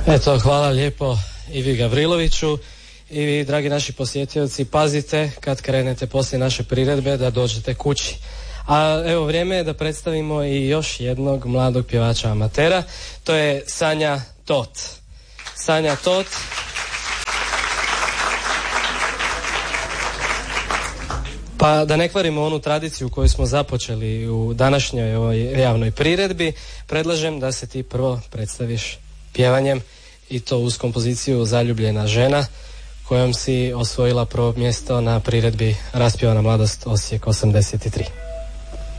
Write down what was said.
Eto, hvala lijepo Ivi Gavriloviću. I vi, dragi naši posjetioci, pazite kad krenete poslije naše priredbe da dođete kući. A evo, vrijeme je da predstavimo i još jednog mladog pjevača amatera. To je Sanja Tot. Sanja Tot pa da ne kvarimo onu tradiciju koju smo započeli u današnjoj ovoj javnoj priredbi, predlažem da se ti prvo predstaviš pjevanjem, i to uz kompoziciju Zaljubljena žena, kojom si osvojila prvo mjesto na priredbi Raspjevana mladost Osijek 83.